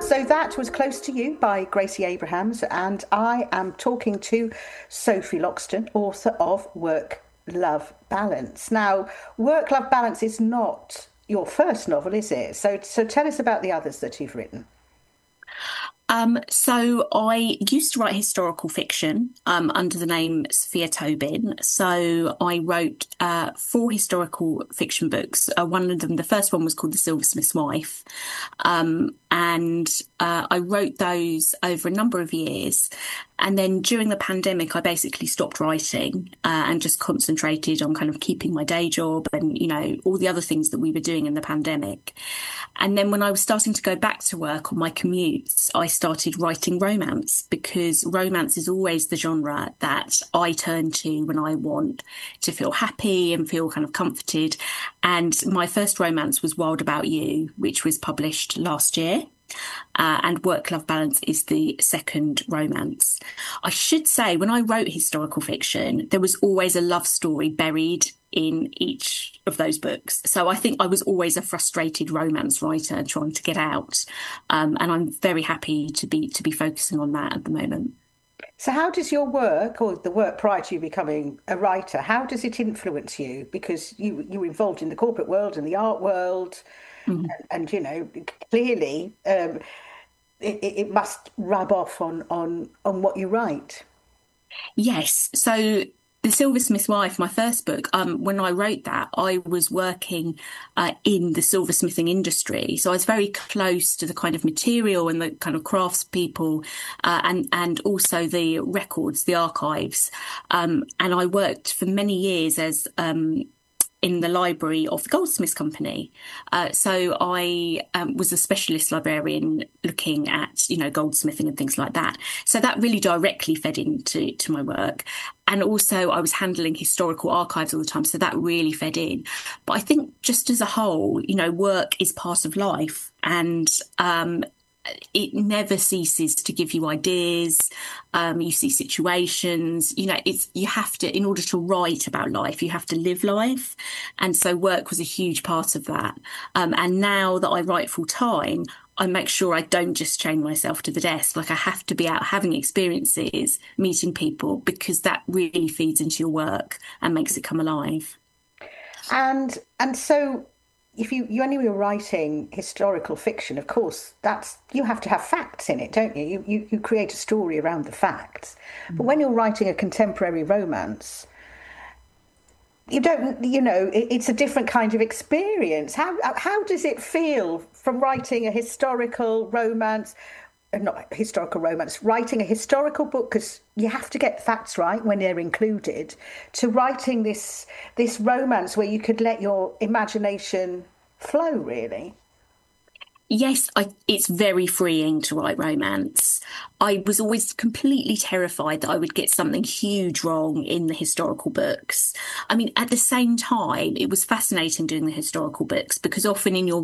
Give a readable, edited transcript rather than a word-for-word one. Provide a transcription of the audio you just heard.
So that was Close to You by Gracie Abrahams, and I am talking to Sophie Loxton, author of Work Love Balance. Now, Work Love Balance is not your first novel, is it? So tell us about the others that you've written. So I used to write historical fiction under the name Sophia Tobin. So I wrote four historical fiction books. One of them, the first one was called The Silversmith's Wife. And I wrote those over a number of years. And then during the pandemic, I basically stopped writing and just concentrated on kind of keeping my day job and, all the other things that we were doing in the pandemic. And then when I was starting to go back to work on my commutes, I started writing romance because romance is always the genre that I turn to when I want to feel happy and feel kind of comforted. And my first romance was Wild About You, which was published last year. And Work Love Balance is the second romance. I should say, when I wrote historical fiction, there was always a love story buried in each of those books. So I think I was always a frustrated romance writer trying to get out. And I'm very happy to be focusing on that at the moment. So how does your work, or the work prior to you becoming a writer, how does it influence you? Because you were involved in the corporate world and the art world, and clearly it must rub off on what you write. Yes. So The Silversmith's Wife, my first book, when I wrote that, I was working in the silversmithing industry. So I was very close to the kind of material and the kind of craftspeople and also the records, the archives. And I worked for many years as in the library of the Goldsmiths Company. So I was a specialist librarian looking at, goldsmithing and things like that. So that really directly fed into my work. And also I was handling historical archives all the time. So that really fed in. But I think just as a whole, work is part of life. And it never ceases to give you ideas. You see situations, you have to, in order to write about life, you have to live life. And so work was a huge part of that. And now that I write full time, I make sure I don't just chain myself to the desk. Like I have to be out having experiences, meeting people, because that really feeds into your work and makes it come alive. And so if you only were writing historical fiction, of course, that's you have to have facts in it, don't you? You create a story around the facts. But when you're writing a contemporary romance, you don't, it's a different kind of experience. How does it feel from writing a historical romance? Not historical romance, writing a historical book, because you have to get facts right when they're included, to writing this romance where you could let your imagination flow, really. Yes, it's very freeing to write romance. I was always completely terrified that I would get something huge wrong in the historical books. I mean, at the same time, it was fascinating doing the historical books because often in your